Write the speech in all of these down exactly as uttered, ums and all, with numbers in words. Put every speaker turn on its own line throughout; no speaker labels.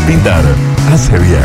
Pintar hace bien.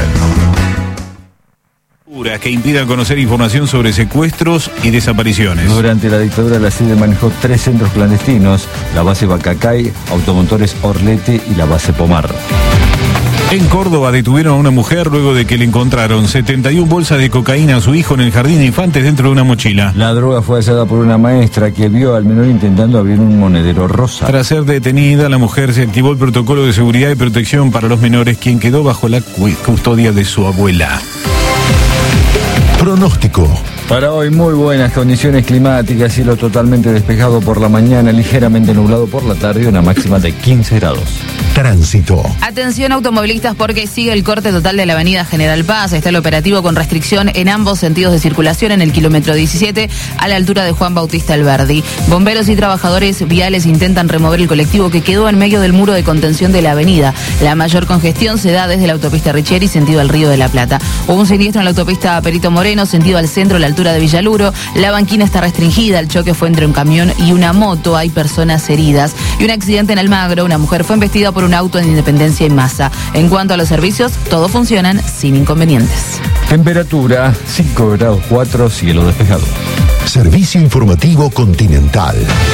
Que impidan conocer información sobre secuestros y desapariciones.
Durante la dictadura, la C I D E manejó tres centros clandestinos: la base Bacacay, Automotores Orlete y la base Pomar.
En Córdoba detuvieron a una mujer luego de que le encontraron setenta y una bolsas de cocaína a su hijo en el jardín de infantes dentro de una mochila.
La droga fue hallada por una maestra que vio al menor intentando abrir un monedero rosa.
Tras ser detenida, la mujer se activó el protocolo de seguridad y protección para los menores, quien quedó bajo la custodia de su abuela.
Pronóstico.
Para hoy, muy buenas condiciones climáticas, cielo totalmente despejado por la mañana, ligeramente nublado por la tarde y una máxima de quince grados.
Tránsito.
Atención automovilistas, porque sigue el corte total de la avenida General Paz. Está el operativo con restricción en ambos sentidos de circulación en el kilómetro diecisiete a la altura de Juan Bautista Alberdi. Bomberos y trabajadores viales intentan remover el colectivo que quedó en medio del muro de contención de la avenida. La mayor congestión se da desde la autopista Richieri, sentido al Río de la Plata. Hubo un siniestro en la autopista Perito Moreno, sentido al centro a la altura de Villaluro. La banquina está restringida, el choque fue entre un camión y una moto, hay personas heridas. Y un accidente en Almagro, una mujer fue embestida por un auto en Independencia y Massa. En cuanto a los servicios, todos funcionan sin inconvenientes.
Temperatura cinco grados cuatro, cielo despejado.
Servicio informativo Continental.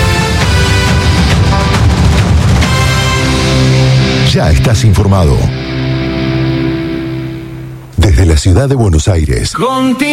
Ya estás informado. Desde la ciudad de Buenos Aires.
Continental.